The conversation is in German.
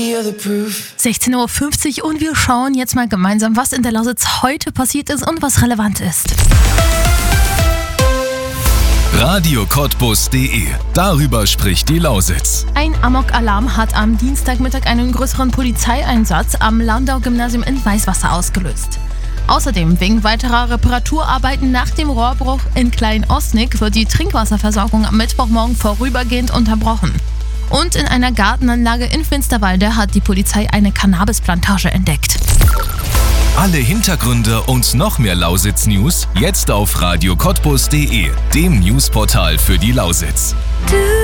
16:50 Uhr und wir schauen jetzt mal gemeinsam, was in der Lausitz heute passiert ist und was relevant ist. Radio-Cottbus.de. Darüber spricht die Lausitz. Ein Amok-Alarm hat am Dienstagmittag einen größeren Polizeieinsatz am Landau-Gymnasium in Weißwasser ausgelöst. Außerdem wegen weiterer Reparaturarbeiten nach dem Rohrbruch in Klein-Osnig wird die Trinkwasserversorgung am Mittwochmorgen vorübergehend unterbrochen. Und in einer Gartenanlage in Finsterwalde hat die Polizei eine Cannabisplantage entdeckt. Alle Hintergründe und noch mehr Lausitz-News jetzt auf Radio-Cottbus.de, dem Newsportal für die Lausitz.